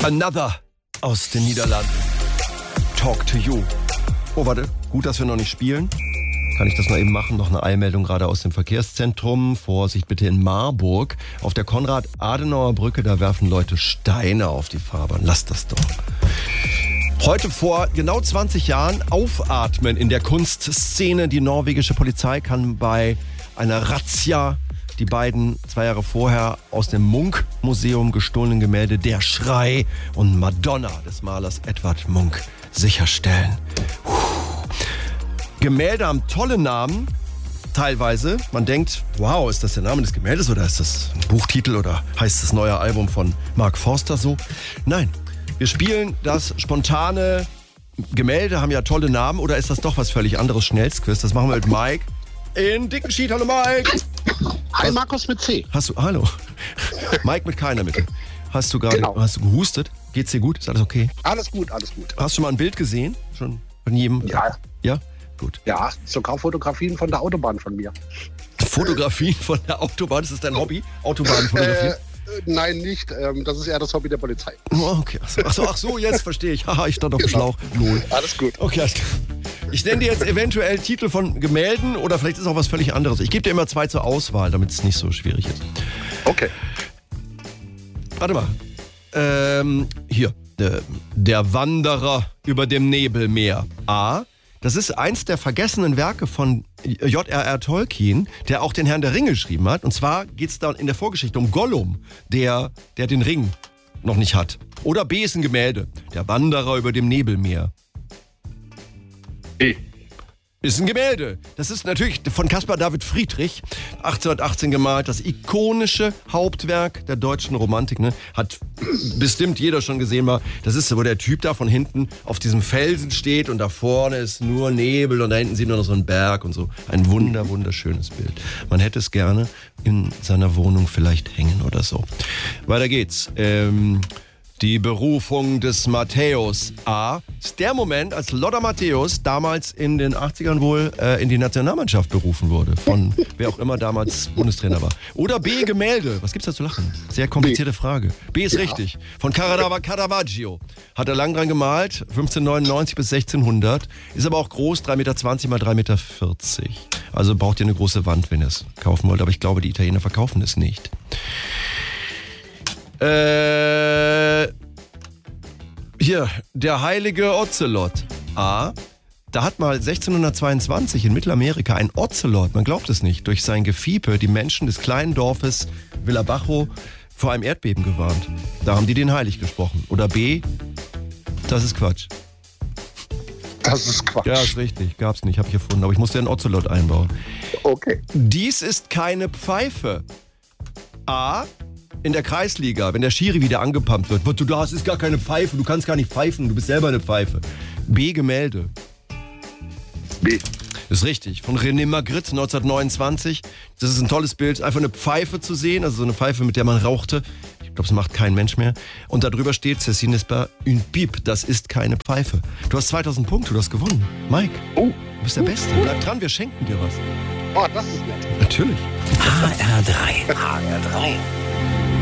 Another aus den Niederlanden. Talk to you. Oh, warte. Gut, dass wir noch nicht spielen. Kann ich das mal eben machen? Noch eine Eilmeldung gerade aus dem Verkehrszentrum. Vorsicht bitte in Marburg. Auf der Konrad-Adenauer-Brücke, da werfen Leute Steine auf die Fahrbahn. Lasst das doch. Heute vor genau 20 Jahren aufatmen in der Kunstszene. Die norwegische Polizei kann bei einer Razzia die beiden 2 Jahre vorher aus dem Munch-Museum gestohlenen Gemälde Der Schrei und Madonna des Malers Edvard Munch sicherstellen. Gemälde haben tolle Namen, teilweise. Man denkt, wow, ist das der Name des Gemäldes oder ist das ein Buchtitel oder heißt das neue Album von Mark Forster so? Nein, wir spielen das spontane Gemälde, haben ja tolle Namen oder ist das doch was völlig anderes? Schnellstquiz, das machen wir mit Mike in Dickenschied. Hallo Mike. Hi Markus mit C. Hallo. Mike mit keiner Mitte. Hast du gerade, Hast du gehustet? Geht's dir gut? Ist alles okay? Alles gut, alles gut. Hast du schon mal ein Bild gesehen? Schon von jedem? Ja. Ja? Gut. Ja, sogar Fotografien von der Autobahn von mir. Fotografien von der Autobahn? Ist das dein Hobby? Autobahn fotografieren? Nein, nicht. Das ist eher das Hobby der Polizei. Oh, okay. Ach so, jetzt verstehe ich. Haha, ich stand auf dem Schlauch. Lol. Alles gut. Okay, alles klar. Ich nenne dir jetzt eventuell Titel von Gemälden oder vielleicht ist auch was völlig anderes. Ich gebe dir immer 2 zur Auswahl, damit es nicht so schwierig ist. Okay. Warte mal. Hier. Der Wanderer über dem Nebelmeer. A. Das ist eins der vergessenen Werke von J.R.R. Tolkien, der auch den Herrn der Ringe geschrieben hat. Und zwar geht es da in der Vorgeschichte um Gollum, der den Ring noch nicht hat. Oder B ist ein Gemälde. Der Wanderer über dem Nebelmeer. B. Ist ein Gemälde. Das ist natürlich von Caspar David Friedrich, 1818 gemalt, das ikonische Hauptwerk der deutschen Romantik. Ne? Hat bestimmt jeder schon gesehen mal. Das ist, wo der Typ da von hinten auf diesem Felsen steht und da vorne ist nur Nebel und da hinten sieht man noch so einen Berg und so. Ein wunderschönes Bild. Man hätte es gerne in seiner Wohnung vielleicht hängen oder so. Weiter geht's. Die Berufung des Matthäus A. ist der Moment, als Lothar Matthäus damals in den 80ern wohl in die Nationalmannschaft berufen wurde. Von wer auch immer damals Bundestrainer war. Oder B. Gemälde. Was gibt's da zu lachen? Sehr komplizierte Frage. B ist richtig. Von Caravaggio. Hat er lang dran gemalt. 1599 bis 1600. Ist aber auch groß. 3,20 Meter mal 3,40 Meter. Also braucht ihr eine große Wand, wenn ihr es kaufen wollt. Aber ich glaube, die Italiener verkaufen es nicht. Hier, der heilige Ozelot. A. Da hat mal 1622 in Mittelamerika ein Ozelot, man glaubt es nicht, durch sein Gefiepe die Menschen des kleinen Dorfes Villabajo vor einem Erdbeben gewarnt. Da haben die den heilig gesprochen. Oder B. Das ist Quatsch. Das ist Quatsch. Ja, ist richtig. Gab's nicht, habe ich erfunden. Aber ich musste einen Ozelot einbauen. Okay. Dies ist keine Pfeife. A. In der Kreisliga, wenn der Schiri wieder angepumpt wird. Du hast ist gar keine Pfeife, du kannst gar nicht pfeifen, du bist selber eine Pfeife. B. Gemälde. B. Ist richtig. Von René Magritte 1929. Das ist ein tolles Bild. Einfach eine Pfeife zu sehen, also so eine Pfeife, mit der man rauchte. Ich glaube, das macht kein Mensch mehr. Und da drüber steht, ceci n'est pas une pipe. Das ist keine Pfeife. Du hast 2000 Punkte, du hast gewonnen. Mike, du bist der Beste. Bleib dran, wir schenken dir was. Oh, das ist nett. Natürlich. HR3. HR3.